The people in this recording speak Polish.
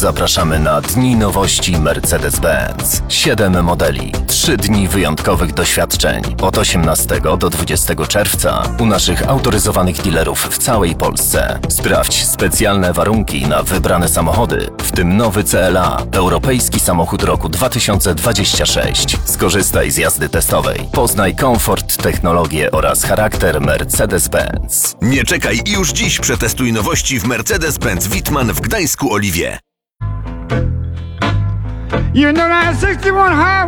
Zapraszamy na Dni Nowości Mercedes-Benz. 7 modeli, 3 dni wyjątkowych doświadczeń od 18 do 20 czerwca u naszych autoryzowanych dealerów w całej Polsce. Sprawdź specjalne warunki na wybrane samochody, w tym nowy CLA, europejski samochód roku 2026. Skorzystaj z jazdy testowej. Poznaj komfort, technologię oraz charakter Mercedes-Benz. Nie czekaj i już dziś przetestuj nowości w Mercedes-Benz Wittmann w Gdańsku Oliwie. You know that 61 high